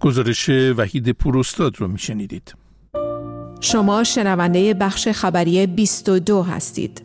گزارش وحید پوراستاد رو میشنیدید. شما شنونده بخش خبری 22 هستید.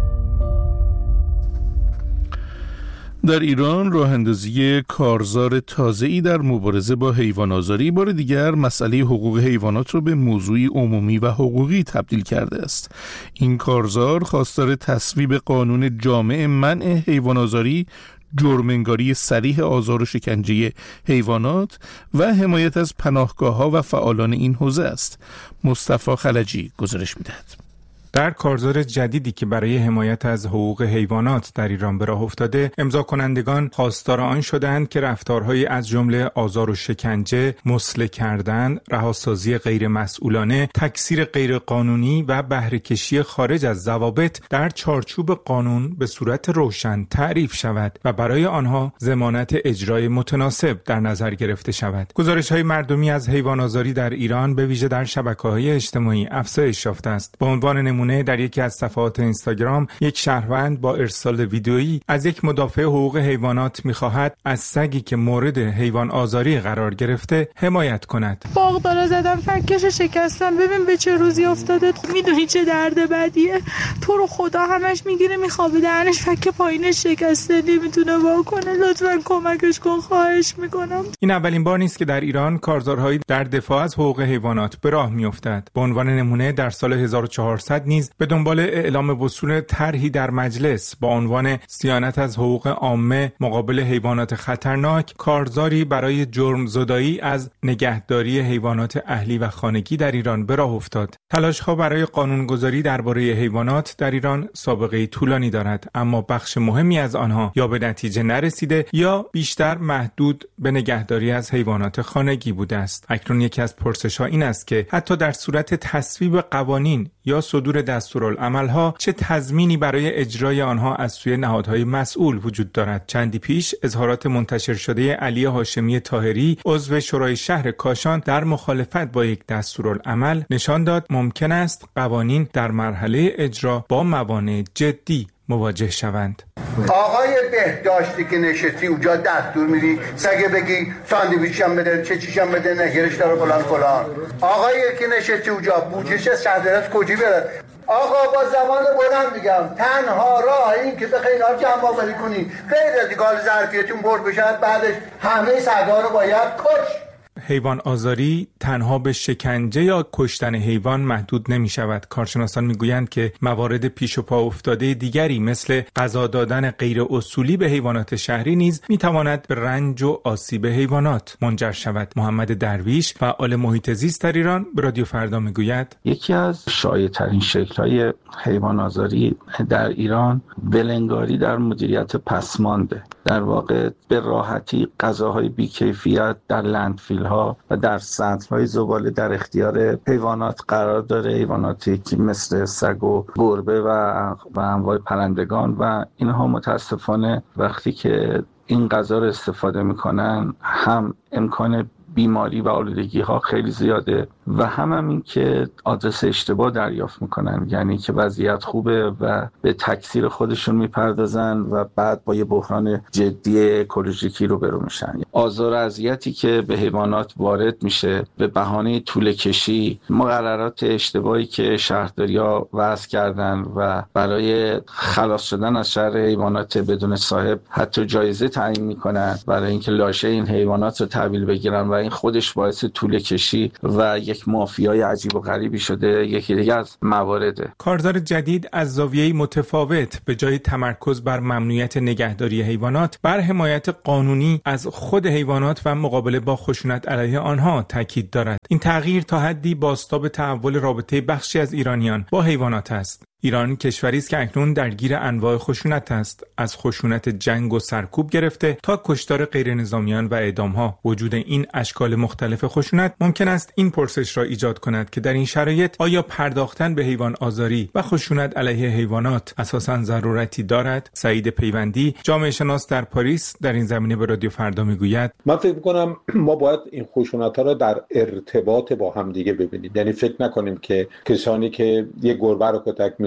در ایران راه اندازی کارزار تازه‌ای در مبارزه با حیوان آزاری بار دیگر مسئله حقوق حیوانات را به موضوعی عمومی و حقوقی تبدیل کرده است. این کارزار خواستار تصویب قانون جامع منع حیوان آزاری، جرم‌انگاری صریح آزار و شکنجه حیوانات و حمایت از پناهگاه‌ها و فعالان این حوزه است. مصطفی خلجی گزارش می‌دهد. در کارزار جدیدی که برای حمایت از حقوق حیوانات در ایران به راه افتاده، امضا کنندگان خواستار آن شدند که رفتارهایی از جمله آزار و شکنجه، مسله کردن، رهاسازی غیر مسئولانه، تکثیر غیر قانونی و بهره‌کشی خارج از ضوابط در چارچوب قانون به صورت روشن تعریف شود و برای آنها ضمانت اجرای متناسب در نظر گرفته شود. گزارش‌های مردمی از حیوان آزاری در ایران به ویژه در شبکه‌های اجتماعی افزایش یافته است. به عنوان در یکی از صفحات اینستاگرام یک شهروند با ارسال ویدئویی از یک مدافع حقوق حیوانات می‌خواهد از سگی که مورد حیوان آزاری قرار گرفته حمایت کند. باغدارا زدم، فکش شکستم، ببین به چه روزی افتاده. میدونی چه درد بدیه؟ تو رو خدا همش میگیره میخوابه، درنش فک پایینش شکسته، نمیتونه وا کنه. لطفاً کمکش کن، خواهش میکنم. این اولین بار نیست که در ایران کارزارهایی در دفاع از حقوق حیوانات به راه میافتد. به عنوان نمونه در سال 1400 نیز به دنبال اعلام وصول طرحی در مجلس با عنوان صیانت از حقوق عامه مقابل حیوانات خطرناک، کارزاری برای جرم زدایی از نگهداری حیوانات اهلی و خانگی در ایران به راه افتاد. تلاش‌ها برای قانونگذاری درباره حیوانات در ایران سابقه طولانی دارد، اما بخش مهمی از آنها یا به نتیجه نرسیده یا بیشتر محدود به نگهداری از حیوانات خانگی بوده است. اکنون یکی از پرسش‌ها این است که حتی در صورت تصویب قوانین یا صدور دستورالعمل‌ها چه تضمینی برای اجرای آنها از سوی نهادهای مسئول وجود دارد. چندی پیش اظهارات منتشر شده علی هاشمی طاهری، عضو شورای شهر کاشان، در مخالفت با یک دستورالعمل نشان داد ممکن است قوانین در مرحله اجرا با موانع جدی مواجه شوند. آقای بهداشتی که نشستی اونجا دستور میدی سگه بگی ساندویچم بده، چه چیشم بده، نگرش داره فلان. آقایی که نشستی اونجا بوجش از شهردرست کجی بره؟ آقا با زبان بلند میگم تنها راه این که بخوای اینا رو جمع آوری کنی غیر از اینکه ظرفیتون برد بشه، بعدش همه سگا رو باید کش. حیوان آزاری تنها به شکنجه یا کشتن حیوان محدود نمی شود. کارشناسان می گویند که موارد پیش و پا افتاده دیگری مثل غذا دادن غیر اصولی به حیوانات شهری نیز می تواند به رنج و آسیب حیوانات منجر شود. محمد درویش، فعال محیط زیست در ایران، به رادیو فردا می گوید یکی از شایع‌ترین شکل‌های حیوان آزاری در ایران ولنگاری در مدیریت پسمانده. در واقع به راحتی غذاهای بی‌کیفیت در لندفیل‌ها و در سطل‌های زباله در اختیار حیوانات قرار داره. حیواناتی که مثل سگ و گربه و انواع پرندگان و اینها متاسفانه وقتی که این غذا رو استفاده می‌کنن هم امکان بیماری و آلودگی ها خیلی زیاده و هم این که آدرس اشتباه دریافت میکنن، یعنی که وضعیت خوبه و به تکثیر خودشون میپردازن و بعد با یه بحران جدی اکولوژیکی روبرو میشن. آزار و اذیتی که به حیوانات وارد میشه به بهانه طول کشی، مقررات اشتباهی که شهرداری‌ها وضع کردن و برای خلاص شدن از شر حیوانات بدون صاحب حتی جایزه تعیین میکنن برای اینکه لاشه این حیوانات رو تحویل بگیرن و این خودش باعث طول کشی و یک مافیای عجیب و غریبی شده. یکی دیگه از موارده. کارزار جدید از زاویه‌ای متفاوت به جای تمرکز بر ممنوعیت نگهداری حیوانات بر حمایت قانونی از خود حیوانات و مقابله با خشونت علیه آنها تاکید دارد. این تغییر تا حدی بازتاب تحول رابطه بخشی از ایرانیان با حیوانات است. ایران کشوری است که اکنون درگیر انواع خشونت است، از خشونت جنگ و سرکوب گرفته تا کشتار غیر نظامیان و اعدام‌ها. وجود این اشکال مختلف خشونت ممکن است این پرسش را ایجاد کند که در این شرایط آیا پرداختن به حیوان آزاری و خشونت علیه حیوانات اساساً ضرورتی دارد؟ سعید پیوندی، جامعه شناس در پاریس، در این زمینه به رادیو فردا میگوید من فکر می‌کنم ما باید این خشونت‌ها را در ارتباط با هم دیگه ببینیم. یعنی فکر نکنیم که کسانی که یک گربه رو کتک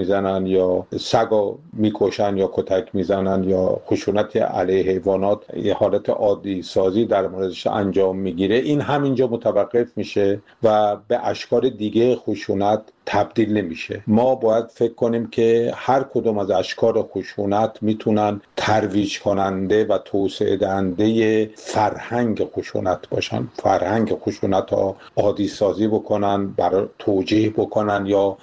میزنن یا سگا میکشن یا کتک میزنن یا خشونت علیه حیوانات یه حالت عادی سازی در موردش انجام میگیره، این همینجا متوقف میشه و به اشکال دیگه خشونت تبدیل نمیشه. ما باید فکر کنیم که هر کدوم از اشکال خشونت میتونن ترویج کننده و توسعه دهنده فرهنگ خشونت باشن. فرهنگ خشونت ها عادی سازی بکنن، برای توجیه بکنن یا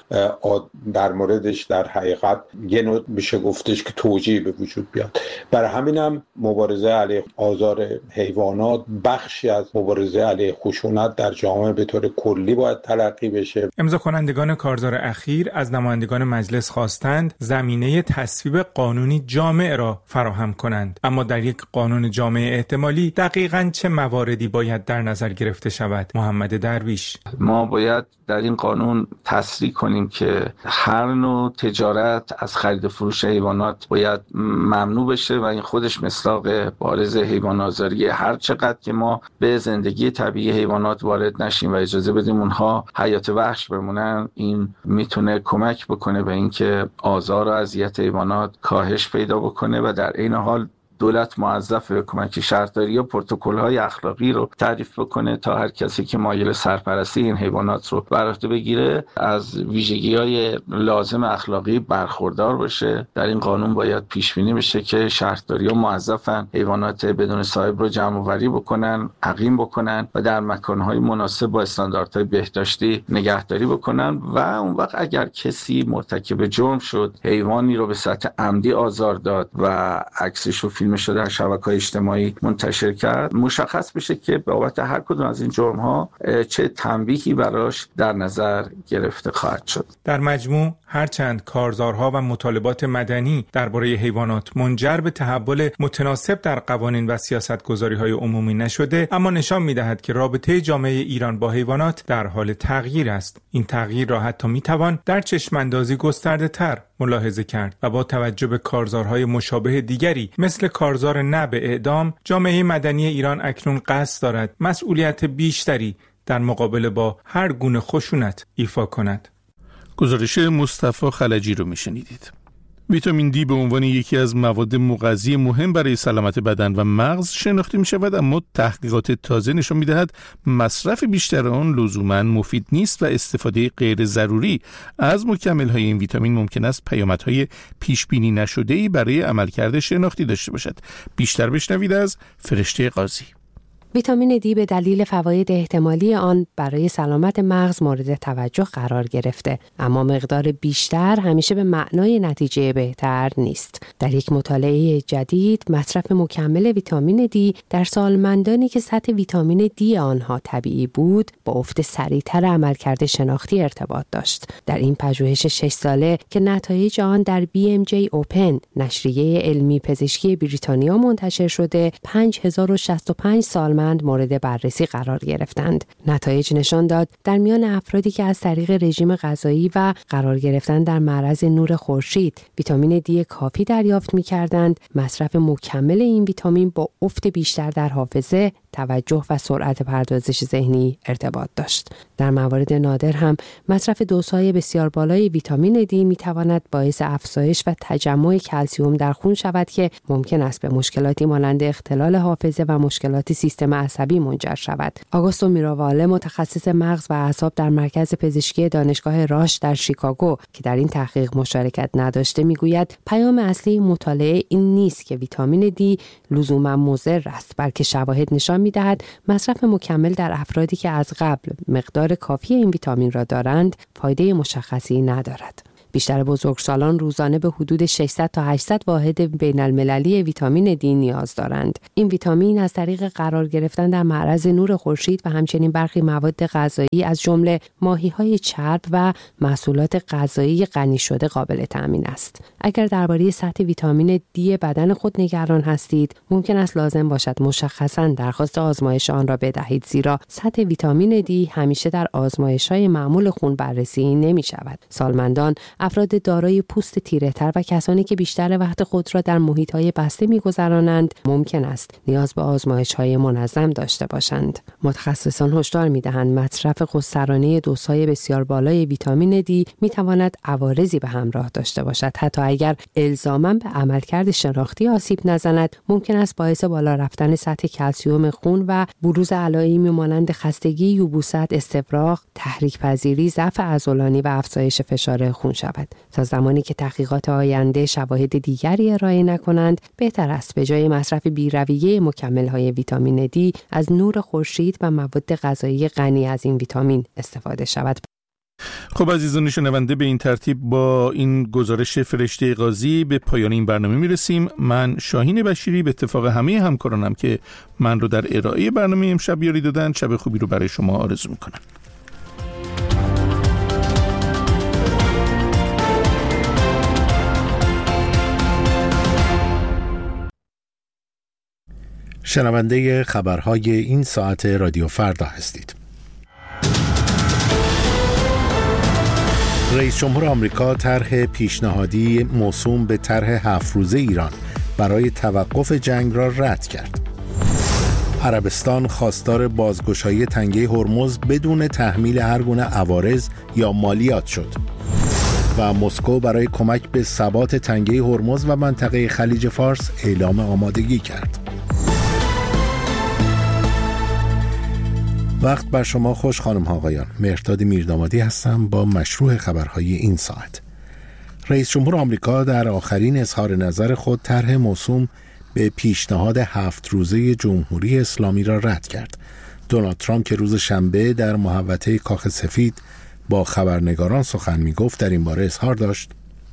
در موردش در حقیقت یه نوع میشه گفتش که توجیه به وجود بیاد. برای همینم مبارزه علیه آزار حیوانات بخشی از مبارزه علیه خشونت در جامعه به طور کلی باید تلقی بشه. امضا کنندگان کارزار اخیر از نمایندگان مجلس خواستند زمینه تصویب قانونی جامع را فراهم کنند، اما در یک قانون جامع احتمالی دقیقاً چه مواردی باید در نظر گرفته شود؟ محمد درویش: ما باید در این قانون تصریح کنیم که هر نوع تجارت از خرید و فروش حیوانات باید ممنوع بشه و این خودش مصداق بارز حیوان آزاری. هر چقدر که ما به زندگی طبیعی حیوانات وارد نشیم و اجازه بدیم اونها حیات وحش بمونن، این میتونه کمک بکنه به اینکه آزار و اذیت حیوانات کاهش پیدا بکنه و در این حال دولت موظف به کمک شهرداری یا پروتکل‌های اخلاقی رو تعریف بکنه تا هر کسی که مایل سرپرستی این حیوانات رو بر عهده بگیره از ویژگی‌های لازم اخلاقی برخوردار باشه. در این قانون باید پیش بینی بشه که شهرداری‌ها موظفن حیوانات بدون صاحب رو جمع‌آوری بکنن، عقیم بکنن و در مکان‌های مناسب با استانداردهای بهداشتی نگهداری بکنن و اون وقت اگر کسی مرتکب جرم شد، حیوانی رو به سطح عمدی آزار داد و عکسش رو فیلمش رو در شبکه‌های اجتماعی منتشر کرد، مشخص بشه که بابت هر کدوم از این جرم‌ها چه تنبیهی براش در نظر گرفته خواهد شد. در مجموع هرچند کارزارها و مطالبات مدنی درباره حیوانات منجر به تحول متناسب در قوانین و سیاست‌گذاری‌های عمومی نشده، اما نشان می‌دهد که رابطه جامعه ایران با حیوانات در حال تغییر است. این تغییر را حتی می‌توان در چشم‌اندازی گسترده‌تر ملاحظه کرد و با توجه به کارزارهای مشابه دیگری مثل کارزار نه به اعدام، جامعه مدنی ایران اکنون قصد دارد مسئولیت بیشتری در مقابله با هر گونه خشونت ایفا کند. گزارش مصطفی خلجی رو میشنیدید. ویتامین دی به عنوان یکی از مواد مغذی مهم برای سلامت بدن و مغز شناخته می شود، اما تحقیقات تازه نشان می دهد مصرف بیشتر آن لزوماً مفید نیست و استفاده غیر ضروری از مکمل‌های این ویتامین ممکن است پیامدهای پیش بینی نشده‌ای برای عملکرد شناختی داشته باشد. بیشتر بشنوید از فرشته قاضی. ویتامین دی به دلیل فواید احتمالی آن برای سلامت مغز مورد توجه قرار گرفته، اما مقدار بیشتر همیشه به معنای نتیجه بهتر نیست. در یک مطالعه جدید، مصرف مکمل ویتامین دی در سالمندانی که سطح ویتامین دی آنها طبیعی بود، با افت سریعتر عملکرد شناختی ارتباط داشت. در این پژوهش 6 ساله که نتایج آن در BMJ Open، نشریه علمی پزشکی بریتانیا منتشر شده، 5065 سالمند مورد بررسی قرار گرفتند. نتایج نشان داد در میان افرادی که از طریق رژیم غذایی و قرار گرفتن در معرض نور خورشید ویتامین دی کافی دریافت می‌کردند، مصرف مکمل این ویتامین با افت بیشتر در حافظه، توجه و سرعت پردازش ذهنی ارتباط داشت. در موارد نادر هم مصرف دوزهای بسیار بالای ویتامین دی می‌تواند باعث افزایش و تجمع کلسیم در خون شود که ممکن است به مشکلاتی مانند اختلال حافظه و مشکلات سیستم عصبی منجر شود. آگوستو میراواله، متخصص مغز و اعصاب در مرکز پزشکی دانشگاه راش در شیکاگو که در این تحقیق مشارکت نداشته، میگوید پیام اصلی مطالعه این نیست که ویتامین دی لزوما مضر است، بلکه شواهد نشان می‌دهد مصرف مکمل در افرادی که از قبل مقدار کافی این ویتامین را دارند فایده مشخصی ندارد. بیشتر بزرگسالان روزانه به حدود 600 تا 800 واحد بین المللی ویتامین دی نیاز دارند. این ویتامین از طریق قرار گرفتن در معرض نور خورشید و همچنین برخی مواد غذایی از جمله ماهی‌های چرب و محصولات غذایی غنی شده قابل تأمین است. اگر درباره سطح ویتامین دی بدن خود نگران هستید، ممکن است لازم باشد مشخصاً درخواست آزمایش آن را بدهید، زیرا سطح ویتامین دی همیشه در آزمایش‌های معمول خون بررسی نمی‌شود. سالمندان افراد دارای پوست تیره‌تر و کسانی که بیشتر وقت خود را در محیط‌های بسته می‌گذرانند ممکن است نیاز به آزمایش‌های منظم داشته باشند. متخصصان هشدار می‌دهند مصرف گسترانه دوزهای بسیار بالای ویتامین دی می‌تواند عوارضی به همراه داشته باشد. حتی اگر الزاماً به عملکرد شناختی آسیب نزند، ممکن است باعث بالا رفتن سطح کلسیم خون و بروز علائمی مانند خستگی، یبوست، استفراغ، تحریک پذیری، ضعف عضلانی و افزایش فشار خون شود. تا زمانی که تحقیقات آینده شواهد دیگری ارائه نکنند، بهتر است به جای مصرف بی‌رویه مکمل‌های ویتامین دی از نور خورشید و مواد غذایی غنی از این ویتامین استفاده شود. خب عزیزان شنونده، به این ترتیب با این گزارش فرشته قاضی به پایان این برنامه میرسیم. من شاهین بشیری به اتفاق همه همکارانم که من رو در ارائه برنامه امشب یاری دادن، شب خوبی رو برای شما آرزو میکنم. شنونده خبرهای این ساعت رادیو فردا هستید. رئیس جمهور آمریکا طرح پیشنهادی موسوم به طرح 7 روزه ایران برای توقف جنگ را رد کرد. عربستان خواستار بازگشایی تنگه هرمز بدون تحمیل هر گونه عوارض یا مالیات شد. و مسکو برای کمک به ثبات تنگه هرمز و منطقه خلیج فارس اعلام آمادگی کرد. وقت بر شما خوش خانم ها آقایان. مهرداد میردامادی هستم با مشروع خبرهای این ساعت. رئیس جمهور آمریکا در آخرین اظهار نظر خود طرح موسوم به پیشنهاد 7 روزه جمهوری اسلامی را رد کرد. دونالد ترامپ که روز شنبه در محوطه کاخ سفید با خبرنگاران سخن می‌گفت در این باره اظهار داشت: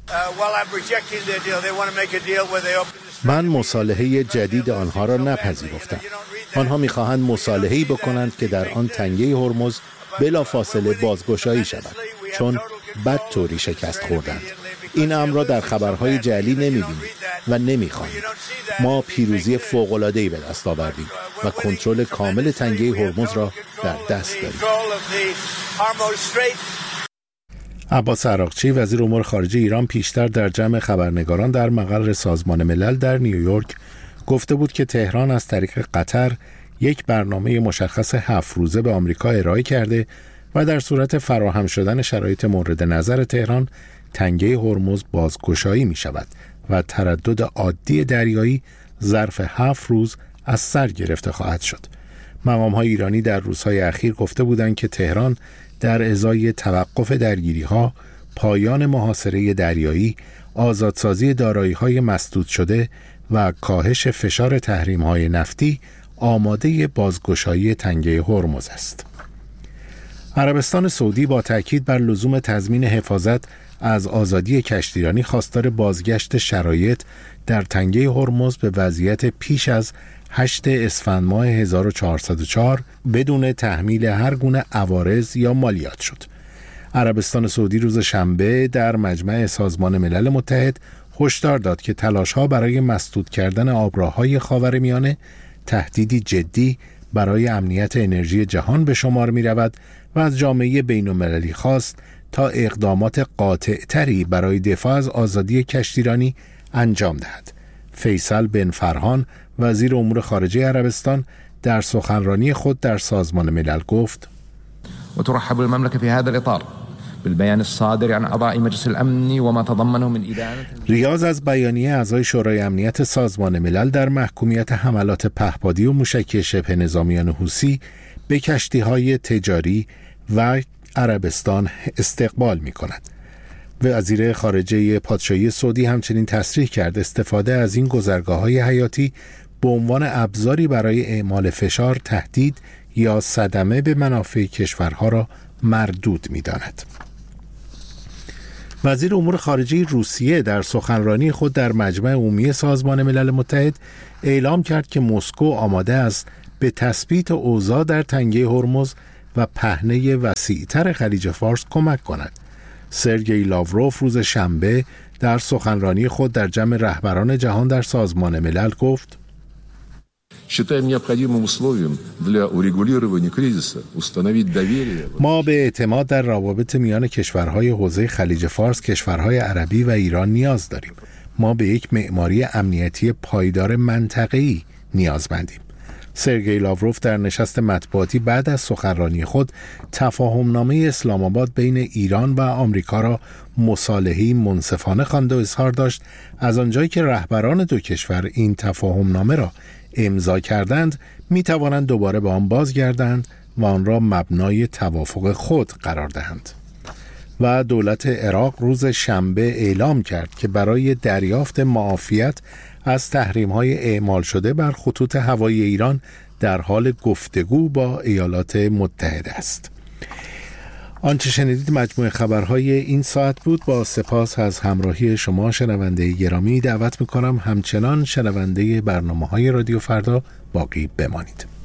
من مصالحه جدید آنها را نپذیرفتم. آنها می‌خواهند مصالحه‌ای بکنند که در آن تنگه هرمز بلافاصله بازگشایی شود، چون بد طوری شکست خوردند. این امر را در خبرهای جعلی نمی‌بینید و نمی‌خوانید. ما پیروزی فوق‌العاده‌ای به دست آوردیم و کنترل کامل تنگه هرمز را در دست داریم. عباس عراقچی وزیر امور خارجه ایران پیشتر در جمع خبرنگاران در مقر سازمان ملل در نیویورک گفته بود که تهران از طریق قطر یک برنامه مشخص 7 روزه به آمریکا ارائه کرده و در صورت فراهم شدن شرایط مورد نظر تهران تنگه هرمز بازگشایی می شود و تردد عادی دریایی ظرف 7 روز از سر گرفته خواهد شد. مقام‌های ایرانی در روزهای اخیر گفته بودند که تهران در ازای توقف درگیری‌ها، پایان محاصره دریایی، آزادسازی دارایی‌های مسدود شده و کاهش فشار تحریم‌های نفتی آماده بازگشایی تنگه هرمز است. عربستان سعودی با تأکید بر لزوم تضمین حفاظت از آزادی کشتیرانی خواستار بازگشت شرایط در تنگه هرمز به وضعیت پیش از 8 اسفند ماه 1404 بدون تحمیل هر گونه عوارض یا مالیات شد. عربستان سعودی روز شنبه در مجمع سازمان ملل متحد هشدار داد که تلاش‌ها برای مسدود کردن آبراه‌های خاورمیانه تهدیدی جدی برای امنیت انرژی جهان به شمار می‌رود و از جامعه بین‌المللی خواست تا اقدامات قاطع‌تری برای دفاع از آزادی کشتیرانی انجام دهد. فیصل بن فرهان وزیر امور خارجه عربستان در سخنرانی خود در سازمان ملل گفت: وترحب المملكة في هذا الإطار بالبيان الصادر عن أعضاء مجلس الأمن وما تضمنه من إدانة. ریاض از بیانیه اعضای شورای امنیت سازمان ملل در محکومیت حملات پهپادی و موشکی شبه نظامیان حوثی به کشتی‌های تجاری و عربستان استقبال می‌کند. وزیر خارجه پادشاهی سعودی همچنین تصریح کرد استفاده از این گذرگاه‌های حیاتی به عنوان ابزاری برای اعمال فشار، تهدید یا صدمه به منافع کشورها را مردود می‌داند. وزیر امور خارجه روسیه در سخنرانی خود در مجمع عمومی سازمان ملل متحد اعلام کرد که مسکو آماده است به تثبیت اوضاع در تنگه هرمز و پهنه وسیع‌تر خلیج فارس کمک کند. سرگئی لاوروف روز شنبه در سخنرانی خود در جمع رهبران جهان در سازمان ملل گفت: Считаем необходимым условием для урегулирования кризиса установить доверие. ما به اعتماد در روابط میان کشورهای حوزه خلیج فارس، کشورهای عربی و ایران نیاز داریم. ما به یک معماری امنیتی پایدار منطقه‌ای نیازمندیم. سرگئی لاوروف در نشست مطبوعاتی بعد از سخنرانی خود تفاهمنامه اسلام آباد بین ایران و آمریکا را مصالحه‌ای منصفانه خواند و اظهار داشت از آنجایی که رهبران دو کشور این تفاهمنامه را امضا کردند می توانند دوباره به آن بازگردند و آن را مبنای توافق خود قرار دهند. و دولت عراق روز شنبه اعلام کرد که برای دریافت معافیت از تحریم‌های اعمال شده بر خطوط هوایی ایران در حال گفتگو با ایالات متحده است. آنچه شنیدید مجموعه خبرهای این ساعت بود. با سپاس از همراهی شما شنونده گرامی، دعوت می‌کنم همچنان شنونده برنامه‌های رادیو فردا باقی بمانید.